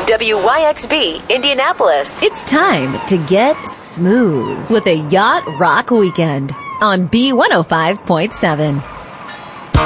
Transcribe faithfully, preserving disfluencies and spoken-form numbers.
W Y X B, Indianapolis. It's time to get smooth with a Yacht Rock Weekend on B one oh five point seven.